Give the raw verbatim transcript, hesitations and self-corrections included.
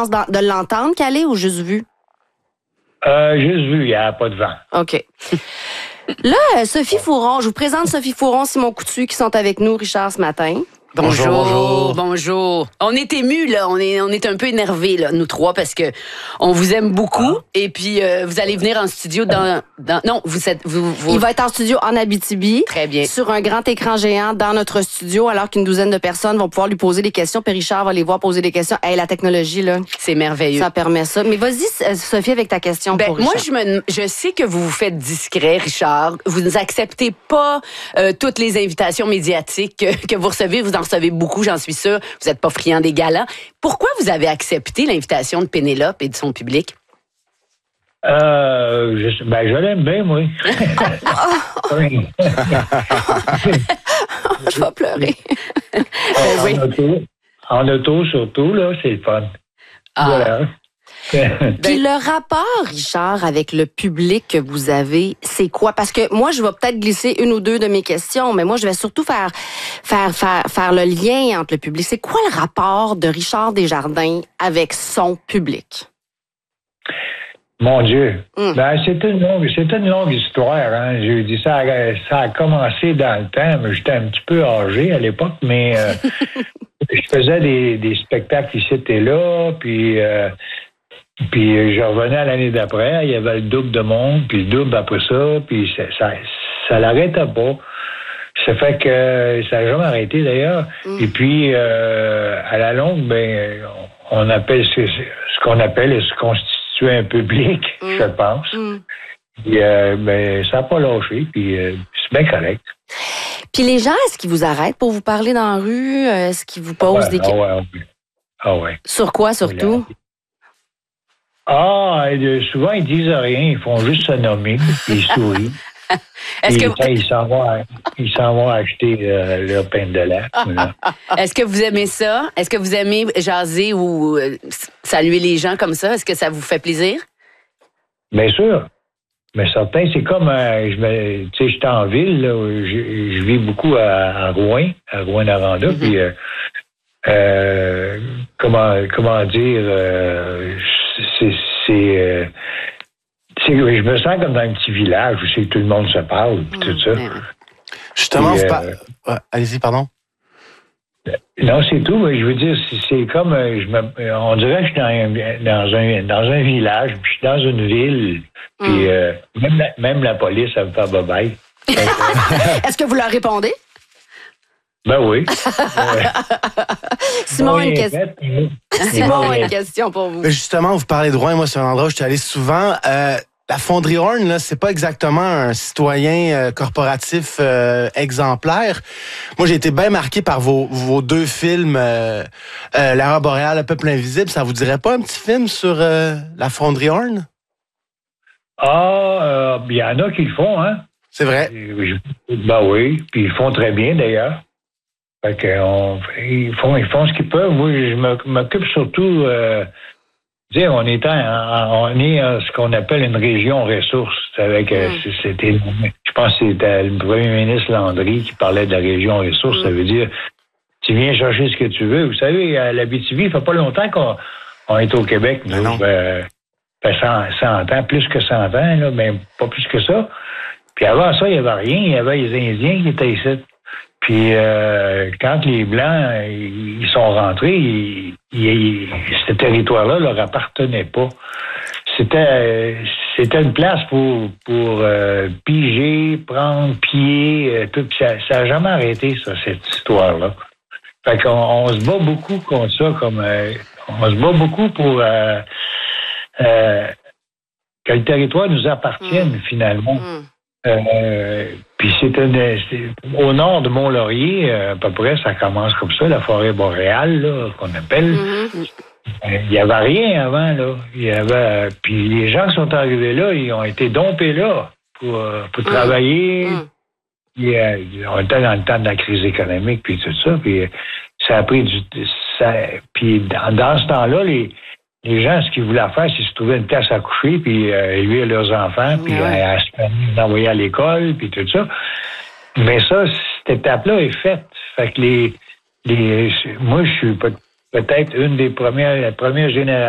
chance de l'entendre caler ou juste vu? Euh, juste vu, il n'y a pas de vent. OK. Là, Sophie Fouron, je vous présente Sophie Fouron, Simon Coutu qui sont avec nous, Richard, ce matin. Bonjour, bonjour, bonjour. On est émus, là. On est, on est un peu énervés, là, nous trois, parce que on vous aime beaucoup. Et puis, euh, vous allez venir en studio dans... dans non, vous êtes... Vous, vous... Il va être en studio en Abitibi. Très bien. Sur un grand écran géant dans notre studio, alors qu'une douzaine de personnes vont pouvoir lui poser des questions. Puis Richard va les voir poser des questions. Hey, la technologie, là... C'est merveilleux. Ça permet ça. Mais vas-y, Sophie, avec ta question ben, pour Richard. Moi, je, me, je sais que vous vous faites discret, Richard. Vous n'acceptez pas euh, toutes les invitations médiatiques que, que vous recevez. Vous en recevez beaucoup, j'en suis sûre. Vous n'êtes pas friand des galas. Pourquoi vous avez accepté l'invitation de Pénélope et de son public? Euh, je, ben, je l'aime bien, moi. Oui. Je vais pleurer. En, oui. en, auto, en auto, surtout, là, c'est le fun. Ah. Voilà. Puis le rapport, Richard, avec le public que vous avez, c'est quoi? Parce que moi, je vais peut-être glisser une ou deux de mes questions, mais moi, je vais surtout faire, faire, faire, faire le lien entre le public. C'est quoi le rapport de Richard Desjardins avec son public? Mon Dieu. Mm. Ben, c'est une longue, c'est une longue histoire, hein. Je dis ça, a, ça a commencé dans le temps, mais j'étais un petit peu âgé à l'époque, mais euh, je faisais des, des spectacles ici et là, puis euh, puis je revenais à l'année d'après, il y avait le double de monde, puis le double après ça, puis ça, ça, ça l'arrêtait pas. Ça fait que ça n'a jamais arrêté d'ailleurs. Mm. Et puis euh, à la longue, ben on appelle ce, ce qu'on appelle se constituer un public, mm. je pense. Mm. Puis euh, ben ça n'a pas lâché, puis euh, c'est bien correct. Puis les gens, est-ce qu'ils vous arrêtent pour vous parler dans la rue? Est-ce qu'ils vous posent ouais, des questions? Ah ouais, ah ouais. Sur quoi surtout? Ah, souvent, ils disent rien. Ils font juste se nommer, puis ils sourient. Est-ce que... ça, ils s'en vont, ils s'en vont acheter euh, leur pain de lait. Voilà. Est-ce que vous aimez ça? Est-ce que vous aimez jaser ou euh, saluer les gens comme ça? Est-ce que ça vous fait plaisir? Bien sûr. Mais certain, c'est comme, euh, je me, tu sais, j'étais en ville, là, je, je vis beaucoup à, à Rouen, à Rouyn-Noranda, mm-hmm. puis euh, euh, comment, comment dire... Euh, C'est, c'est, euh, c'est, je me sens comme dans un petit village où c'est que tout le monde se parle, puis tout ça. Justement, puis, vous euh, par... ouais, allez-y, pardon. Non, c'est tout. Je veux dire, c'est, c'est comme, je me, on dirait que je suis dans un, dans un, dans un village, puis je suis dans une ville, puis mm. euh, même, la, même la police, ça me fait bye-bye. Est-ce que vous leur répondez? Ben oui. Simon, une question. Simon, une question pour vous. Justement, vous parlez de Rouen. Moi, c'est un endroit où je suis allé souvent. Euh, la Fonderie Horn, là, c'est pas exactement un citoyen euh, corporatif euh, exemplaire. Moi, j'ai été bien marqué par vos, vos deux films, euh, euh, L'Aurore boréale, Le Peuple invisible. Ça vous dirait pas un petit film sur euh, la Fonderie Horn? Ah, il euh, y en a qui le font, hein? C'est vrai. Ben oui, puis ils le font très bien, d'ailleurs. Fait que on, ils font, ils font ce qu'ils peuvent. Moi, je m'occupe surtout, euh, dire, on est en, on est en ce qu'on appelle une région ressource. Avec, mm. c'était, je pense que c'était le premier ministre Landry qui parlait de la région ressource. Mm. Ça veut dire, tu viens chercher ce que tu veux. Vous savez, à l'Abitibi, il fait pas longtemps qu'on on est au Québec. Nous, non. Ben, ben cent, cent ans, plus que cent ans, là, mais pas plus que ça. Puis avant ça, il n'y avait rien. Il y avait les Indiens qui étaient ici. Puis euh, quand les Blancs ils sont rentrés, ils, ils, ce territoire-là leur appartenait pas. C'était c'était une place pour pour euh, piger, prendre, piller, euh, tout. Ça ça a jamais arrêté ça cette histoire-là. Fait qu'on on se bat beaucoup contre ça, comme euh, on se bat beaucoup pour euh, euh, que le territoire nous appartienne mmh. finalement. Mmh. Euh, puis c'est, une, c'est au nord de Mont-Laurier, à peu près, ça commence comme ça, la forêt boréale, là, qu'on appelle. Mm-hmm. Il n'y avait rien avant, là. Il y avait, puis les gens qui sont arrivés là, ils ont été dompés là pour, pour mm-hmm. travailler. Mm-hmm. Puis, euh, on était dans le temps de la crise économique, puis tout ça. Puis ça a pris du... Ça, puis dans, dans ce temps-là, les... Les gens, ce qu'ils voulaient faire, c'est se trouver une place à coucher, puis euh, élever leurs enfants, puis ouais. à, à se envoyer à l'école, puis tout ça. Mais ça, cette étape-là est faite. Fait que les, les, moi, je suis peut-être une des premières, la première génération